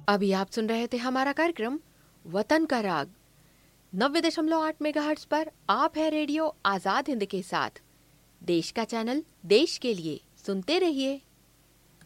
अभी आप सुन रहे थे हमारा कार्यक्रम वतन का राग 90.8 मेगाहर्ट्ज पर। आप है रेडियो आजाद हिंद के साथ। देश का चैनल, देश के लिए। सुनते रहिए।